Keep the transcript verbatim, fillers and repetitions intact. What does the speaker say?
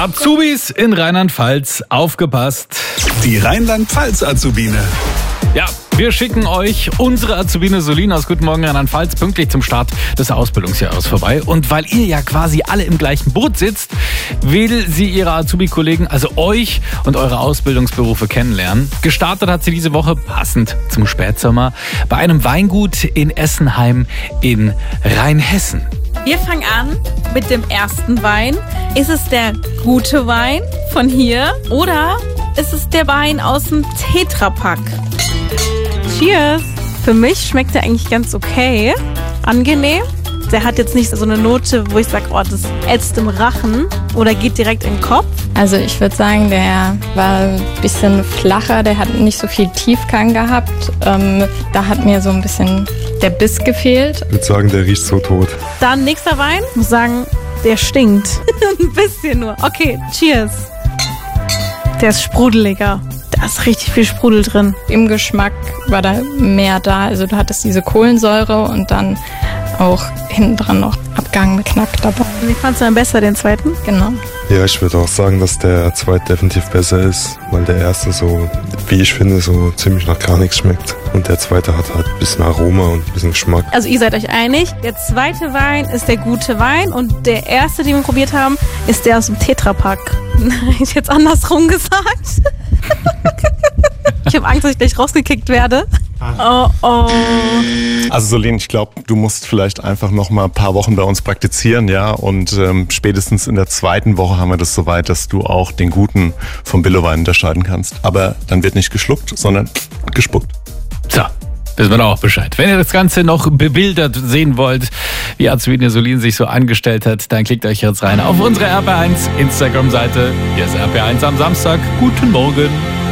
Azubis in Rheinland-Pfalz, aufgepasst. Die Rheinland-Pfalz-Azubine. Ja, wir schicken euch unsere Azubine Solina aus Guten Morgen Rheinland-Pfalz pünktlich zum Start des Ausbildungsjahres vorbei. Und weil ihr ja quasi alle im gleichen Boot sitzt, will sie ihre Azubi-Kollegen, also euch und eure Ausbildungsberufe kennenlernen. Gestartet hat sie diese Woche, passend zum Spätsommer, bei einem Weingut in Essenheim in Rheinhessen. Wir fangen an mit dem ersten Wein. Ist es der gute Wein von hier oder ist es der Wein aus dem Tetrapack? Cheers! Für mich schmeckt der eigentlich ganz okay. Angenehm. Der hat jetzt nicht so eine Note, wo ich sage, oh, das ätzt im Rachen oder geht direkt in den Kopf. Also ich würde sagen, der war ein bisschen flacher, der hat nicht so viel Tiefgang gehabt. Ähm, da hat mir so ein bisschen der Biss gefehlt. Ich würde sagen, der riecht so tot. Dann nächster Wein. Ich muss sagen, der stinkt. Ein bisschen nur. Okay, cheers. Der ist sprudeliger. Da ist richtig viel Sprudel drin. Im Geschmack war da mehr da. Also du hattest diese Kohlensäure und dann auch hinten dran noch Abgang mit Knack dabei. Wie fandst du dann besser, den zweiten? Genau. Ja, ich würde auch sagen, dass der zweite definitiv besser ist, weil der erste so, wie ich finde, so ziemlich nach gar nichts schmeckt. Und der zweite hat halt ein bisschen Aroma und ein bisschen Geschmack. Also ihr seid euch einig, der zweite Wein ist der gute Wein und der erste, den wir probiert haben, ist der aus dem Tetrapack. Nein, ich jetzt andersrum gesagt. Ich habe Angst, dass ich gleich rausgekickt werde. Oh, oh. Also Solin, ich glaube, du musst vielleicht einfach noch mal ein paar Wochen bei uns praktizieren, ja. Und ähm, spätestens in der zweiten Woche haben wir das soweit, dass du auch den guten vom Billowein unterscheiden kannst. Aber dann wird nicht geschluckt, sondern gespuckt. So, wissen wir doch auch Bescheid. Wenn ihr das Ganze noch bebildert sehen wollt, wie Azubine Solin sich so angestellt hat, dann klickt euch jetzt rein auf unsere R P eins Instagram-Seite. Hier ist R P eins am Samstag. Guten Morgen.